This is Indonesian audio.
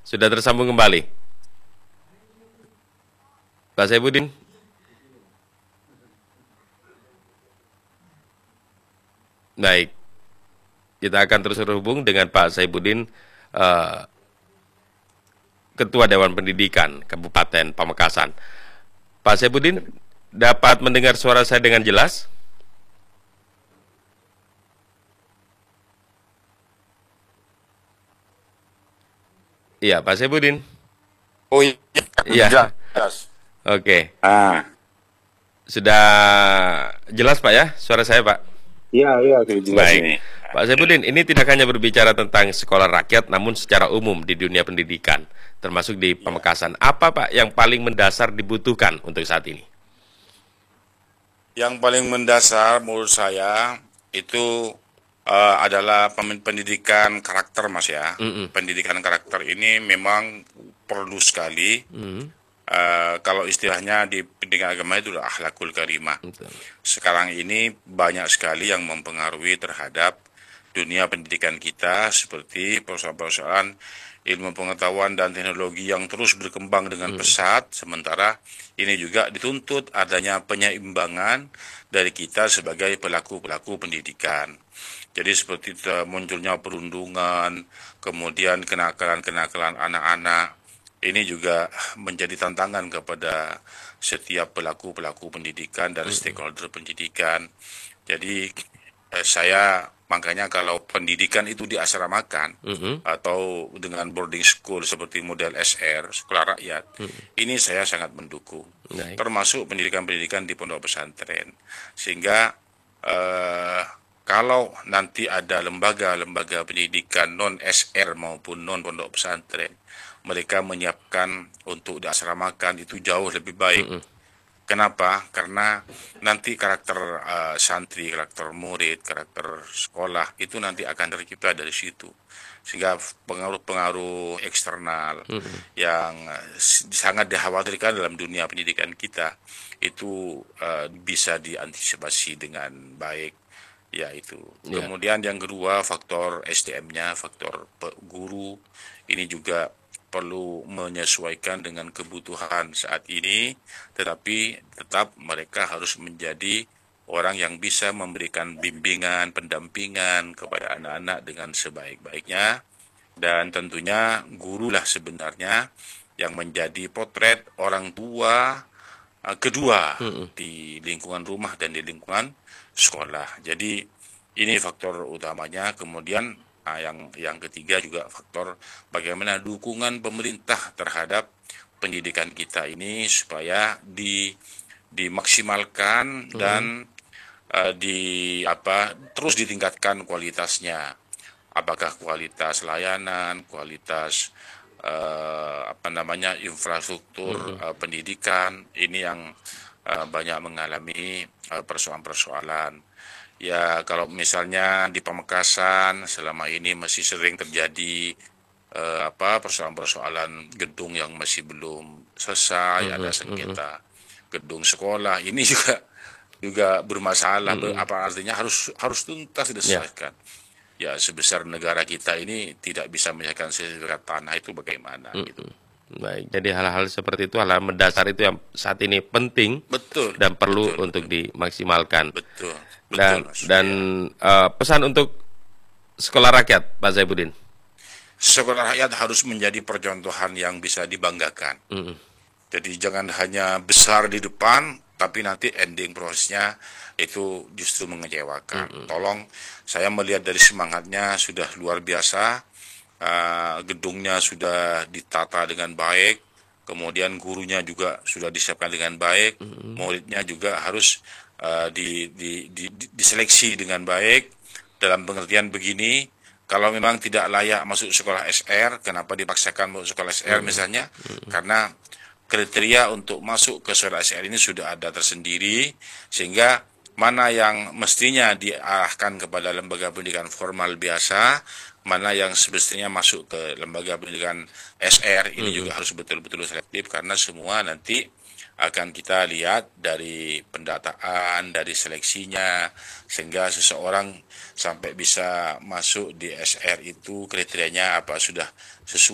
Sudah tersambung kembali. Pak Saifuddin? Baik, kita akan terus terhubung dengan Pak Saifuddin, eh, Ketua Dewan Pendidikan Kabupaten Pamekasan. Pak Saifuddin, dapat mendengar suara saya dengan jelas? Iya, Pak Saifuddin. Oh iya, Iya, jelas. oke. Ah, Sudah jelas Pak ya, suara saya Pak? iya, iya, oke, jelas Baik. ini. Pak Saifuddin, ini tidak hanya berbicara tentang sekolah rakyat, namun secara umum di dunia pendidikan, termasuk di Ya. Pamekasan. Apa Pak yang paling mendasar dibutuhkan untuk saat ini? Yang paling mendasar menurut saya itu adalah pendidikan karakter, Mas ya. Mm-mm. Pendidikan karakter ini memang perlu sekali. Mm, Kalau istilahnya di pendidikan agama itu adalah akhlakul karimah. betul. Sekarang ini banyak sekali yang mempengaruhi terhadap dunia pendidikan kita seperti persoalan-persoalan ilmu pengetahuan dan teknologi yang terus berkembang dengan pesat, sementara ini juga dituntut adanya penyeimbangan dari kita sebagai pelaku-pelaku pendidikan. Jadi seperti munculnya perundungan, kemudian kenakalan-kenakalan anak-anak, ini juga menjadi tantangan kepada setiap pelaku-pelaku pendidikan dan stakeholder pendidikan. Jadi saya makanya kalau pendidikan itu diasramakan Mm-mm. atau dengan boarding school seperti model SR, sekolah rakyat, ini saya sangat mendukung. Baik. Termasuk pendidikan-pendidikan di pondok pesantren. Sehingga eh, kalau nanti ada lembaga-lembaga pendidikan non SR maupun non pondok pesantren, mereka menyiapkan untuk diasramakan itu jauh lebih baik. Mm-mm. Kenapa? Karena nanti karakter santri, karakter murid, karakter sekolah itu nanti akan tercipta dari situ. Sehingga pengaruh-pengaruh eksternal yang sangat dikhawatirkan dalam dunia pendidikan kita itu bisa diantisipasi dengan baik. Ya itu. Ya. Kemudian yang kedua faktor SDM-nya, faktor guru ini juga perlu menyesuaikan dengan kebutuhan saat ini, tetapi tetap mereka harus menjadi orang yang bisa memberikan bimbingan, pendampingan kepada anak-anak dengan sebaik-baiknya, dan tentunya gurulah sebenarnya yang menjadi potret orang tua kedua Mm-mm. di lingkungan rumah dan di lingkungan sekolah. Jadi ini faktor utamanya. Kemudian yang ketiga juga faktor bagaimana dukungan pemerintah terhadap pendidikan kita ini supaya dimaksimalkan Mm-mm. dan terus ditingkatkan kualitasnya. Apakah kualitas layanan, kualitas infrastruktur Mm-mm. pendidikan ini yang banyak mengalami persoalan-persoalan. Ya kalau misalnya di Pamekasan selama ini masih sering terjadi persoalan-persoalan gedung yang masih belum selesai, ada Mm-mm. Mm-mm. sengketa gedung sekolah, ini juga bermasalah. Mm-mm. Apa artinya harus harus tuntas Ya. diselesaikan. Ya sebesar negara kita ini tidak bisa menyelesaikan sertifikat tanah itu bagaimana gitu. Mm-mm. Baik, jadi hal-hal seperti itu, hal-hal mendasar itu yang saat ini penting Betul, dan perlu betul, untuk dimaksimalkan. betul, betul, Dan Mas. dan Ya. pesan untuk sekolah rakyat, Pak Saifuddin. Sekolah rakyat harus menjadi percontohan yang bisa dibanggakan. Mm-mm. Jadi jangan hanya besar di depan, tapi nanti ending prosesnya itu justru mengecewakan. Tolong, saya melihat dari semangatnya sudah luar biasa, gedungnya sudah ditata dengan baik, kemudian gurunya juga sudah disiapkan dengan baik, muridnya juga harus diseleksi dengan baik, dalam pengertian begini, kalau memang tidak layak masuk sekolah SR, kenapa dipaksakan masuk sekolah SR misalnya? Karena kriteria untuk masuk ke sekolah SR ini sudah ada tersendiri, sehingga mana yang mestinya diarahkan kepada lembaga pendidikan formal biasa, mana yang semestinya masuk ke lembaga pendidikan SR, ini juga harus betul-betul selektif, karena semua nanti akan kita lihat dari pendataan, dari seleksinya, sehingga seseorang sampai bisa masuk di SR itu kriterianya apa sudah sesuai